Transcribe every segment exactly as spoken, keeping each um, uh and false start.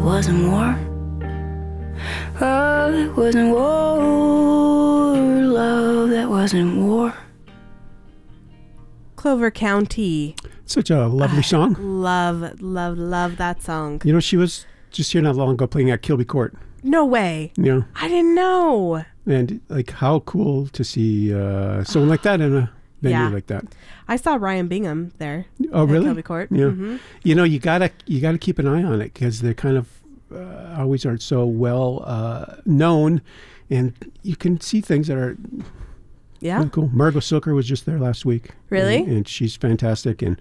wasn't war. Love that wasn't war. Love that wasn't war. Clover County. Such a lovely I song. Love, love, love that song. You know, she was just here not long ago playing at Kilby Court. No way. Yeah. I didn't know. And like, how cool to see uh, someone like that in a venue Yeah. like that. I saw Ryan Bingham there. Oh, at really? Kilby Court. Yeah. Mm-hmm. You know, you gotta you gotta keep an eye on it because they kind of uh, always aren't so well uh, known, and you can see things that are Yeah. really cool. Margot Silker was just there last week. Really? And, and she's fantastic. And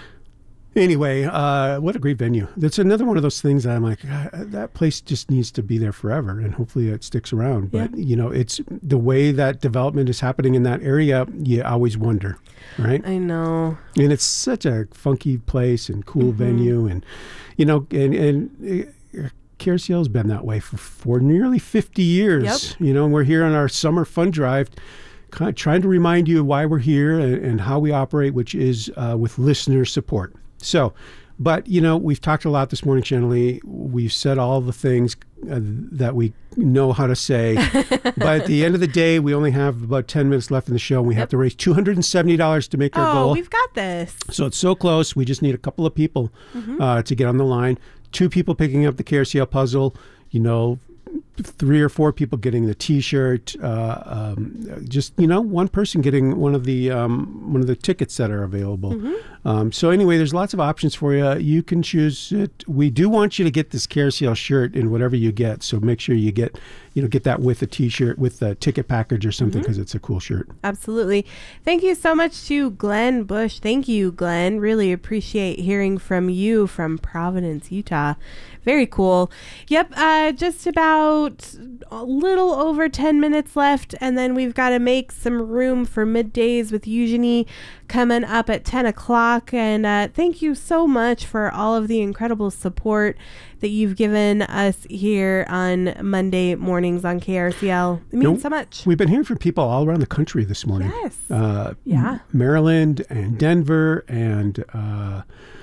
anyway, uh, what a great venue. That's another one of those things that I'm like, "God, that place just needs to be there forever, and hopefully it sticks around. But, Yeah. you know, it's the way that development is happening in that area, you always wonder, right? I know. And it's such a funky place and cool Mm-hmm. venue. And, you know, and, and uh, K R C L has been that way for, for nearly fifty years. Yep. You know, and we're here on our summer fun drive, kind of trying to remind you why we're here and, and how we operate, which is uh, with listener support. So, but, you know, we've talked a lot this morning, Shanley. We've said all the things uh, that we know how to say. But at the end of the day, we only have about ten minutes left in the show. And we Yep. have to raise two hundred seventy dollars to make our Oh, goal. we've got this. So it's so close. We just need a couple of people Mm-hmm. uh, to get on the line. Two people picking up the K R C L puzzle, you know, three or four people getting the T-shirt. Uh, um, just, you know, one person getting one of the um, one of the tickets that are available. Mm-hmm. Um, so anyway, there's lots of options for you. You can choose it. We do want you to get this K R C L shirt in whatever you get. So make sure you get, you know, get that with a T-shirt, with a ticket package or something, because it's a cool shirt. Absolutely. Thank you so much to Glenn Bush. Thank you, Glenn. Really appreciate hearing from you from Providence, Utah. Very cool. Yep. Uh, just about a little over ten minutes left. And then we've got to make some room for middays with Eugenie coming up at ten o'clock. And uh, thank you so much for all of the incredible support that you've given us here on Monday mornings on K R C L. It means Nope. so much. We've been hearing from people all around the country this morning. Yes. Uh, Yeah. Maryland and Denver and uh,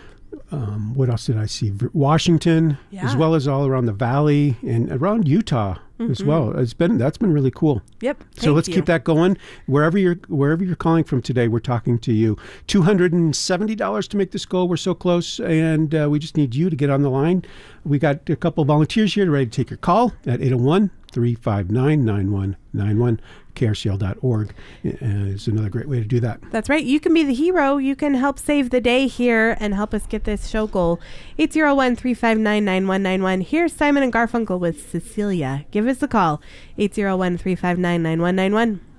um, what else did I see? V- Washington, Yeah. as well as all around the valley and around Utah as well. It's been that's been really cool. Yep. So Mm-hmm. Thank let's you. keep that going. Wherever you're wherever you're calling from today, we're talking to you. two hundred seventy dollars to make this goal. We're so close, and uh, we just need you to get on the line. We got a couple of volunteers here ready to take your call at eight oh one, three five nine, nine one nine one. K R C L dot org is another great way to do that. That's right. You can be the hero. You can help save the day here and help us get this show goal. eight oh one, three five nine, nine one nine one. Here's Simon and Garfunkel with Cecilia. Give us a call. eight oh one, three five nine, nine one nine one.